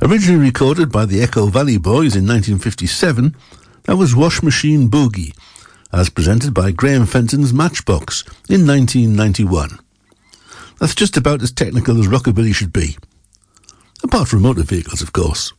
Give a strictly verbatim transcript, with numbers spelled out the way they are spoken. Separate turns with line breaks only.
Originally recorded by the Echo Valley Boys in nineteen fifty-seven, that was Wash Machine Boogie, as presented by Graham Fenton's Matchbox in nineteen ninety-one. That's just about as technical as rockabilly should be. Apart from motor vehicles, of course.